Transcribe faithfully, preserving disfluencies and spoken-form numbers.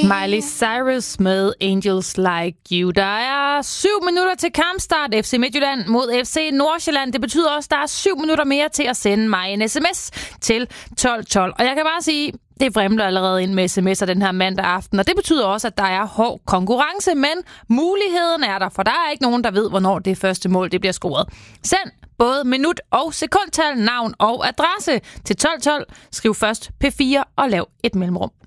Miley Cyrus med Angels Like You. Der er syv minutter til kampstart. F C Midtjylland mod F C Nordsjælland. Det betyder også, at der er syv minutter mere til at sende mig en sms til tolv tolv. Og jeg kan bare sige, det vrimler allerede ind med sms'er den her mandag aften. Og det betyder også, at der er hård konkurrence. Men muligheden er der, for der er ikke nogen, der ved, hvornår det første mål det bliver scoret. Send både minut og sekundtal, navn og adresse til tolv tolv. Skriv først P fire og lav et mellemrum.